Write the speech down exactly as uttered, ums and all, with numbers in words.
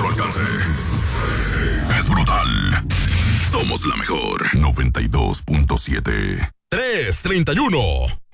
nuestro alcance. Es brutal. Somos la mejor. noventa y dos punto siete. tres treinta y uno.